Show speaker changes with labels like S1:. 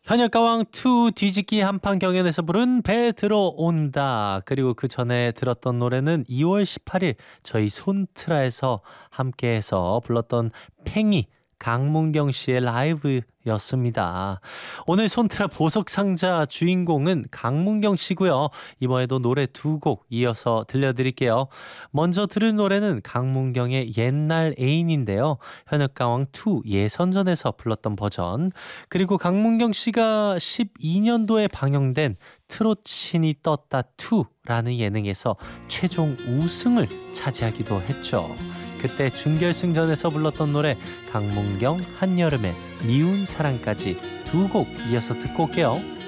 S1: 현역가왕2 뒤집기 한판 경연에서 부른 배 들어온다. 그리고 그 전에 들었던 노래는 2월 18일 저희 손트라에서 함께해서 불렀던 팽이 강문경 씨의 라이브였습니다. 오늘 손트라 보석상자 주인공은 강문경 씨고요. 이번에도 노래 두 곡 이어서 들려드릴게요. 먼저 들은 노래는 강문경의 옛날 애인인데요. 현역가왕2 예선전에서 불렀던 버전. 그리고 강문경 씨가 12년도에 방영된 트롯신이 떴다 2라는 예능에서 최종 우승을 차지하기도 했죠. 그때 준결승전에서 불렀던 노래 강문경 한여름의 미운 사랑까지 두 곡 이어서 듣고 올게요.